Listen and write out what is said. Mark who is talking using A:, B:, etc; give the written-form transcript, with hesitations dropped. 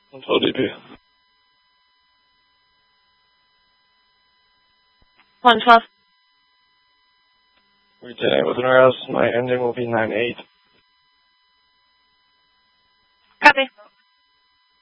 A: Control DP.
B: 112.
A: Retain with an arrest. My ending will be 9-8.